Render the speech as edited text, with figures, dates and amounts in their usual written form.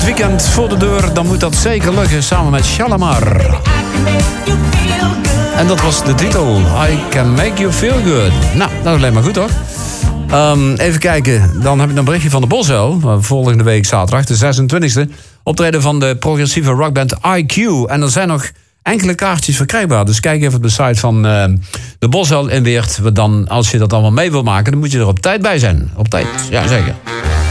het weekend voor de deur, dan moet dat zeker lukken samen met Shalamar. En dat was de titel. I Can Make You Feel Good. Nou, dat is alleen maar goed, hoor. Even kijken, dan heb ik een berichtje van de Bosuil. Volgende week zaterdag, de 26e. Optreden van de progressieve rockband IQ. En er zijn nog enkele kaartjes verkrijgbaar. Dus kijk even op de site van de Bosuil in Weert. Dan, als je dat allemaal mee wil maken, dan moet je er op tijd bij zijn. Op tijd, ja zeker.